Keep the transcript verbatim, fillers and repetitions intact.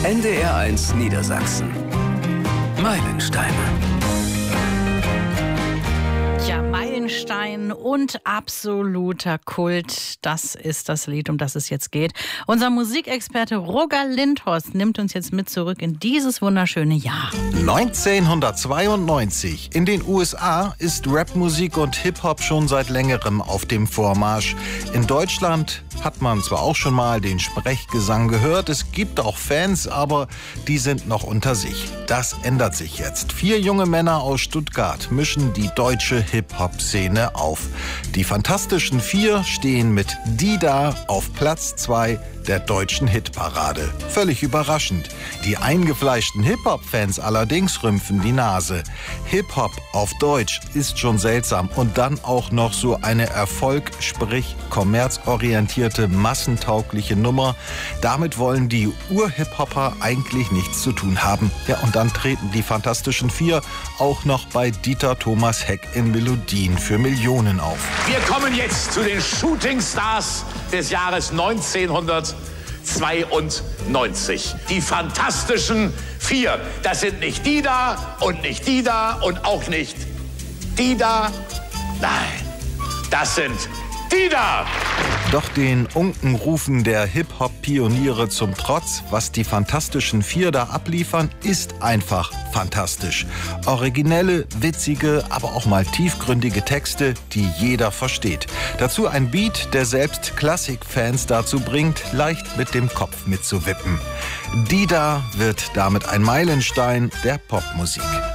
N D R eins Niedersachsen. Meilensteine. Ja, Meilenstein und absoluter Kult, das ist das Lied, um das es jetzt geht. Unser Musikexperte Roger Lindhorst nimmt uns jetzt mit zurück in dieses wunderschöne Jahr. neunzehnhundertzweiundneunzig. In den U S A ist Rapmusik und Hip-Hop schon seit längerem auf dem Vormarsch. In Deutschland hat man zwar auch schon mal den Sprechgesang gehört, es gibt auch Fans, aber die sind noch unter sich. Das ändert sich jetzt. Vier junge Männer aus Stuttgart mischen die deutsche Hip-Hop-Szene auf. Die Fantastischen Vier stehen mit Die Da auf Platz zwei der deutschen Hitparade. Völlig überraschend. Die eingefleischten Hip-Hop-Fans allerdings rümpfen die Nase. Hip-Hop auf Deutsch ist schon seltsam und dann auch noch so eine Erfolg, sprich kommerzorientierte, massentaugliche Nummer. Damit wollen die Ur-Hip-Hopper eigentlich nichts zu tun haben. Ja, und dann treten die Fantastischen Vier auch noch bei Dieter Thomas Heck in Melodien für Millionen auf. Wir kommen jetzt zu den Shooting Stars des Jahres neunzehnhundertzweiundneunzig. Die Fantastischen Vier. Das sind nicht die da und nicht die da und auch nicht die da. Nein, das sind die da. Doch den Unkenrufen der Hip-Hop-Pioniere zum Trotz, was die Fantastischen Vier da abliefern, ist einfach fantastisch. Originelle, witzige, aber auch mal tiefgründige Texte, die jeder versteht. Dazu ein Beat, der selbst Klassikfans dazu bringt, leicht mit dem Kopf mitzuwippen. Die Da wird damit ein Meilenstein der Popmusik.